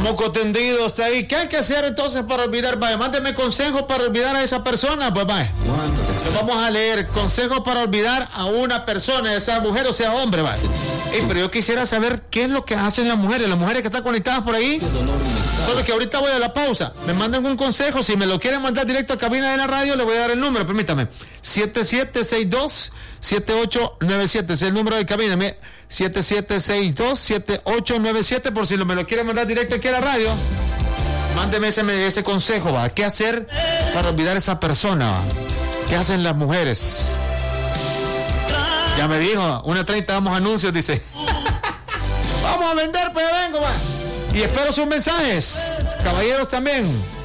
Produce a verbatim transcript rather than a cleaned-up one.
Moco tendido está ahí. ¿Qué hay que hacer entonces para olvidar? Vaya, mándeme consejos para olvidar a esa persona. Pues vaya. Entonces vamos a leer consejos para olvidar a una persona, ya sea mujer o sea hombre. Vaya. Hey, pero yo quisiera saber qué es lo que hacen las mujeres, las mujeres que están conectadas por ahí. Solo que ahorita voy a la pausa. Me mandan un consejo. Si me lo quieren mandar directo a cabina de la radio, le voy a dar el número. Permítame. siete siete seis dos siete ocho nueve siete. Es el número de cabina. siete siete seis dos siete ocho nueve siete. Por si lo, me lo quieren mandar directo aquí a la radio, mándeme ese, ese consejo. ¿Va? ¿Qué hacer para olvidar a esa persona? ¿Va? ¿Qué hacen las mujeres? Ya me dijo, una treinta damos anuncios, dice. Vamos a vender, pues vengo, va. Y espero sus mensajes, caballeros también.